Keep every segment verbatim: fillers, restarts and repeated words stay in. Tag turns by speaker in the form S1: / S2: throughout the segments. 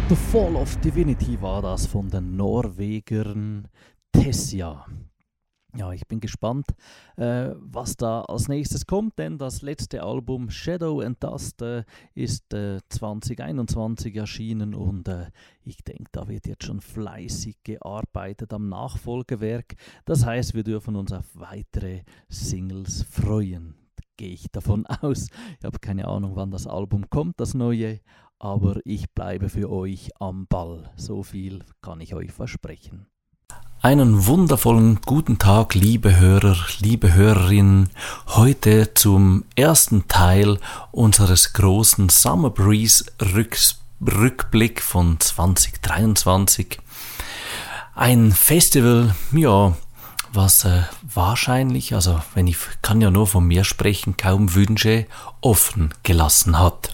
S1: The Fall of Divinity war das von den Norwegern Tessia. Ja, ich bin gespannt, äh, was da als nächstes kommt, denn das letzte Album Shadow and Dust äh, ist äh, zwanzig einundzwanzig erschienen und äh, ich denke, da wird jetzt schon fleißig gearbeitet am Nachfolgewerk. Das heißt, wir dürfen uns auf weitere Singles freuen, gehe ich davon aus. Ich habe keine Ahnung, wann das Album kommt, das neue, aber ich bleibe für euch am Ball. So viel kann ich euch versprechen. Einen wundervollen guten Tag, liebe Hörer, liebe Hörerinnen. Heute zum ersten Teil unseres großen Summer Breeze Rücks- Rückblick von zwanzig dreiundzwanzig. Ein Festival, ja, was äh, wahrscheinlich, also wenn ich kann ja nur von mir sprechen, kaum Wünsche offen gelassen hat.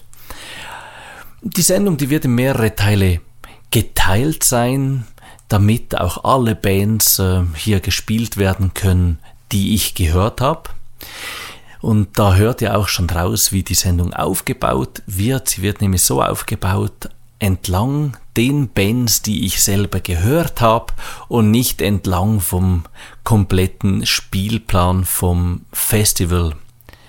S1: Die Sendung, die wird in mehrere Teile geteilt sein, damit auch alle Bands äh, hier gespielt werden können, die ich gehört habe. Und da hört ihr auch schon raus, wie die Sendung aufgebaut wird. Sie wird nämlich so aufgebaut, entlang den Bands, die ich selber gehört habe und nicht entlang vom kompletten Spielplan vom Festival.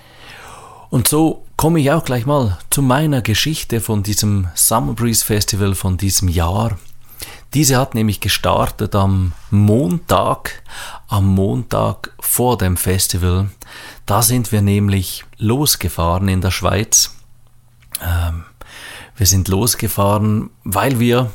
S1: Und so komme ich auch gleich mal zu meiner Geschichte von diesem Summer Breeze Festival von diesem Jahr. Diese hat nämlich gestartet am Montag, am Montag vor dem Festival. Da sind wir nämlich losgefahren in der Schweiz. Ähm, wir sind losgefahren, weil wir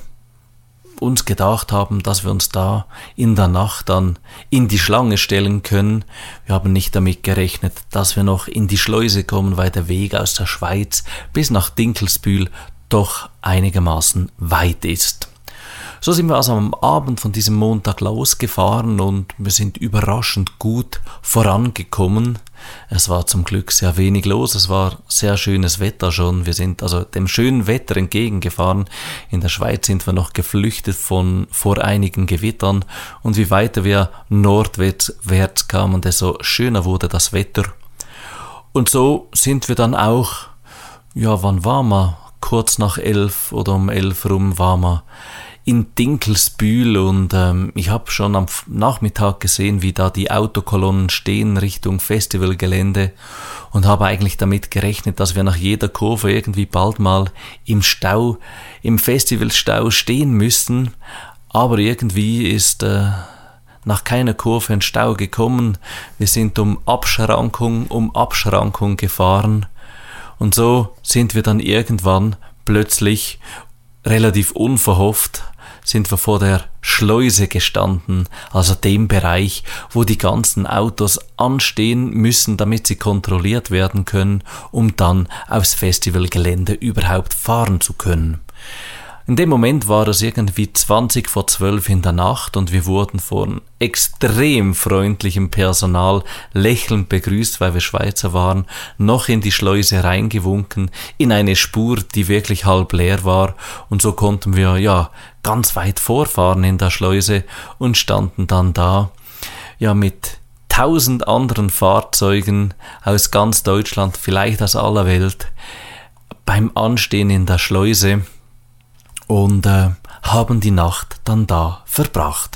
S1: uns gedacht haben, dass wir uns da in der Nacht dann in die Schlange stellen können. Wir haben nicht damit gerechnet, dass wir noch in die Schleuse kommen, weil der Weg aus der Schweiz bis nach Dinkelsbühl doch einigermaßen weit ist. So sind wir also am Abend von diesem Montag losgefahren und wir sind überraschend gut vorangekommen. Es war zum Glück sehr wenig los, es war sehr schönes Wetter schon. Wir sind also dem schönen Wetter entgegengefahren. In der Schweiz sind wir noch geflüchtet von vor einigen Gewittern und wie weiter wir nordwärts kamen, desto schöner wurde das Wetter. Und so sind wir dann auch, ja, wann waren wir? Kurz nach elf oder um elf rum waren wir in Dinkelsbühl und ähm, ich habe schon am Nachmittag gesehen, wie da die Autokolonnen stehen Richtung Festivalgelände und habe eigentlich damit gerechnet, dass wir nach jeder Kurve irgendwie bald mal im Stau, im Festivalstau stehen müssten, aber irgendwie ist äh, nach keiner Kurve ein Stau gekommen. Wir sind um Abschrankung, um Abschrankung gefahren und so sind wir dann irgendwann plötzlich relativ unverhofft sind wir vor der Schleuse gestanden, also dem Bereich, wo die ganzen Autos anstehen müssen, damit sie kontrolliert werden können, um dann aufs Festivalgelände überhaupt fahren zu können. In dem Moment war es irgendwie zwanzig vor zwölf in der Nacht und wir wurden von extrem freundlichem Personal lächelnd begrüßt, weil wir Schweizer waren, noch in die Schleuse reingewunken, in eine Spur, die wirklich halb leer war und so konnten wir ja ganz weit vorfahren in der Schleuse und standen dann da, ja mit tausend anderen Fahrzeugen aus ganz Deutschland, vielleicht aus aller Welt, beim Anstehen in der Schleuse und äh, haben die Nacht dann da verbracht.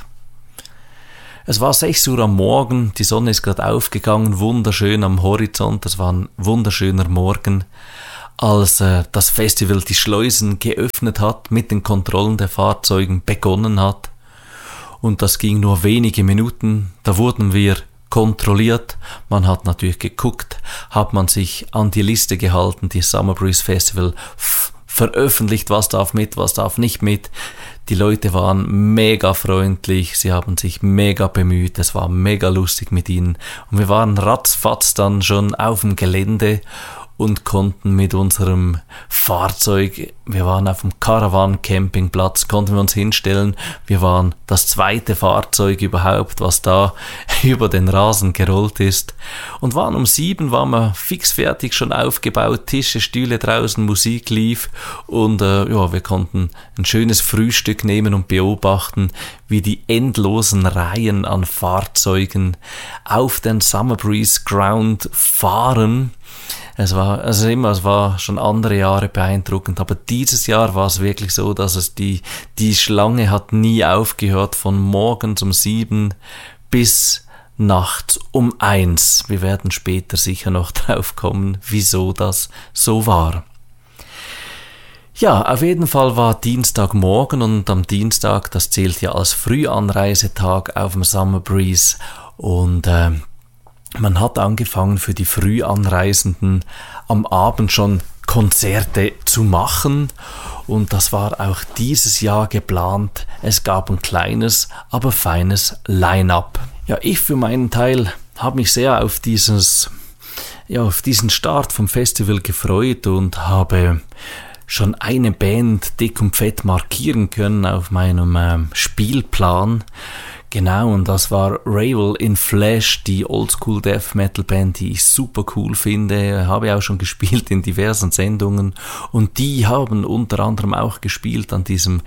S1: Es war sechs Uhr am Morgen, die Sonne ist gerade aufgegangen, wunderschön am Horizont, es war ein wunderschöner Morgen, als äh, das Festival die Schleusen geöffnet hat, mit den Kontrollen der Fahrzeugen begonnen hat. Und das ging nur wenige Minuten, da wurden wir kontrolliert, man hat natürlich geguckt, hat man sich an die Liste gehalten, die Summer Breeze Festival f- veröffentlicht, was darf mit, was darf nicht mit. Die Leute waren mega freundlich, sie haben sich mega bemüht, es war mega lustig mit ihnen. Und wir waren ratzfatz dann schon auf dem Gelände und konnten mit unserem Fahrzeug, wir waren auf dem Caravan-Campingplatz, konnten wir uns hinstellen. Wir waren das zweite Fahrzeug überhaupt, was da über den Rasen gerollt ist. Und waren um sieben, waren wir fix fertig, schon aufgebaut, Tische, Stühle draußen, Musik lief. Und äh, ja, wir konnten ein schönes Frühstück nehmen und beobachten, wie die endlosen Reihen an Fahrzeugen auf den Summer Breeze Ground fahren. Es war, also immer, es war schon andere Jahre beeindruckend, aber dieses Jahr war es wirklich so, dass es die, die Schlange hat nie aufgehört, von morgens um sieben bis nachts um eins. Wir werden später sicher noch drauf kommen, wieso das so war. Ja, auf jeden Fall war Dienstagmorgen und am Dienstag, das zählt ja als Frühanreisetag auf dem Summer Breeze und äh, man hat angefangen für die Frühanreisenden am Abend schon Konzerte zu machen und das war auch dieses Jahr geplant. Es gab ein kleines, aber feines Line-up. Ja, ich für meinen Teil habe mich sehr auf dieses, ja, auf diesen Start vom Festival gefreut und habe schon eine Band dick und fett markieren können auf meinem ähm, Spielplan. Genau, und das war Ravel in Flesh, die Oldschool Death Metal Band, die ich super cool finde, habe auch schon gespielt in diversen Sendungen und die haben unter anderem auch gespielt an diesem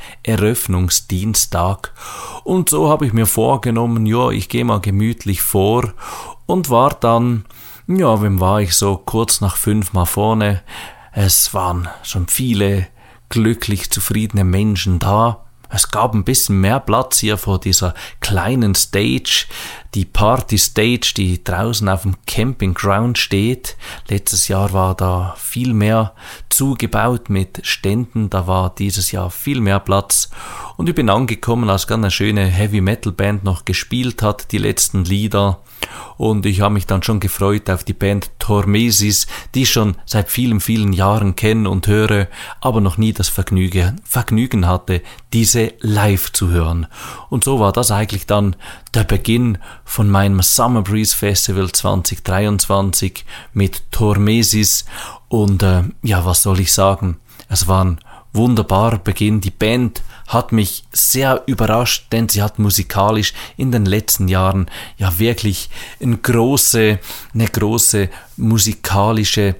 S1: Eröffnungsdienstag und so habe ich mir vorgenommen, ja, ich gehe mal gemütlich vor und war dann, ja, wem war ich so kurz nach fünf mal vorne, es waren schon viele glücklich zufriedene Menschen da. Es gab ein bisschen mehr Platz hier vor dieser kleinen Stage, die Party Stage, die draußen auf dem Campingground steht. Letztes Jahr war da viel mehr zugebaut mit Ständen, da war dieses Jahr viel mehr Platz. Und ich bin angekommen, als ganz eine schöne Heavy Metal Band noch gespielt hat, die letzten Lieder. Und ich habe mich dann schon gefreut auf die Band Tormesis, die ich schon seit vielen, vielen Jahren kenne und höre, aber noch nie das Vergnügen, Vergnügen hatte, diese live zu hören. Und so war das eigentlich dann der Beginn von meinem Summer Breeze Festival zwanzig dreiundzwanzig mit Tormesis. Und äh, ja, was soll ich sagen? Es war ein wunderbarer Beginn. Die Band hat mich sehr überrascht, denn sie hat musikalisch in den letzten Jahren ja wirklich eine große, eine große musikalische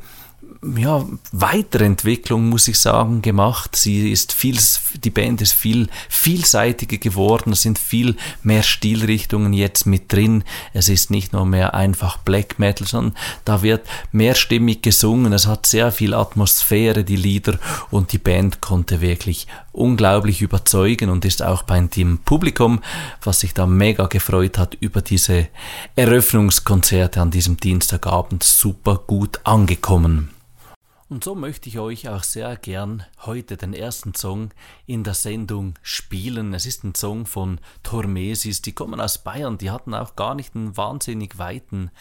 S1: ja, Weiterentwicklung, muss ich sagen, gemacht. Sie ist viel, die Band ist viel vielseitiger geworden, es sind viel mehr Stilrichtungen jetzt mit drin. Es ist nicht nur mehr einfach Black Metal, sondern da wird mehrstimmig gesungen. Es hat sehr viel Atmosphäre, die Lieder, und die Band konnte wirklich unglaublich überzeugen und ist auch bei dem Publikum, was sich da mega gefreut hat über diese Eröffnungskonzerte an diesem Dienstagabend, super gut angekommen. Und so möchte ich euch auch sehr gern heute den ersten Song in der Sendung spielen. Es ist ein Song von Tormesis, die kommen aus Bayern, die hatten auch gar nicht einen wahnsinnig weiten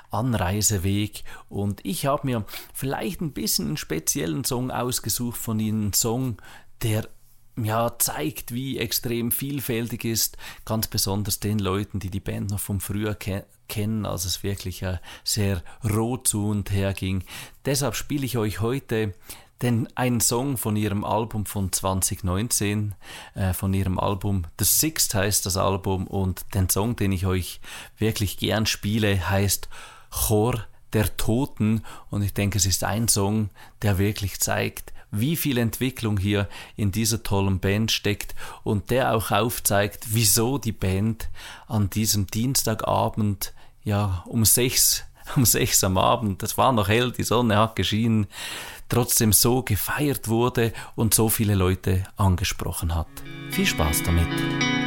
S1: Anreiseweg und ich habe mir vielleicht ein bisschen einen speziellen Song ausgesucht von ihnen, einen Song, der ja, zeigt, wie extrem vielfältig ist, ganz besonders den Leuten, die die Band noch vom Früher ke- kennen, als es wirklich äh, sehr roh zu und her ging. Deshalb spiele ich euch heute den, einen Song von ihrem Album von zwanzig neunzehn, äh, von ihrem Album The Sixth heißt das Album, und den Song, den ich euch wirklich gern spiele, heißt Chor der Toten, und ich denke, es ist ein Song, der wirklich zeigt, wie viel Entwicklung hier in dieser tollen Band steckt und der auch aufzeigt, wieso die Band an diesem Dienstagabend, ja, um sechs, um sechs am Abend, es war noch hell, die Sonne hat geschienen, trotzdem so gefeiert wurde und so viele Leute angesprochen hat. Viel Spaß damit!